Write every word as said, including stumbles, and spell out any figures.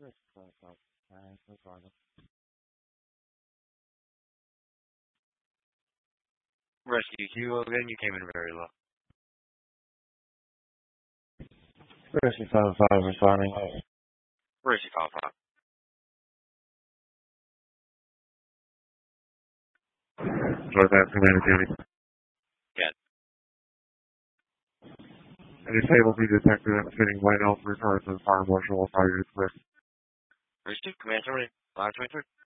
Risk five five. Uh, no problem. Rescue Q, again, you came in very low. Rescue five five responding. Rescue five five. Sorry, that's Commander County. Yeah. A disability detected at fitting white elf returns to the fire marshal of fire use list. Rescue, Command twenty, five twenty-three.